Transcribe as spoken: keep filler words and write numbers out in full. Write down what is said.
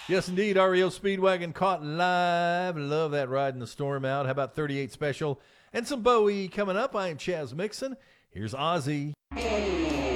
Yes, indeed. R E O Speedwagon caught live. Love that riding the storm out. How about thirty-eight Special and some Bowie coming up? I am Chaz Mixon. Here's Ozzy.